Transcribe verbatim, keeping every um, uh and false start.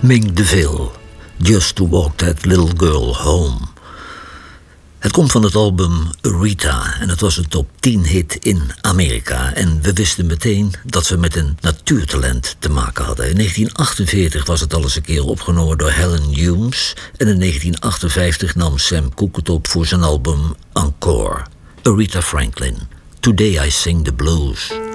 Mink DeVille, Just to Walk That Little Girl Home. Het komt van het album Aretha en het was een top tien hit in Amerika. En we wisten meteen dat we met een natuurtalent te maken hadden. In negentien achtenveertig was het al eens een keer opgenomen door Helen Humes. En in negentien achtenvijftig nam Sam Cooke het op voor zijn album Encore. Aretha Franklin, Today I Sing the Blues.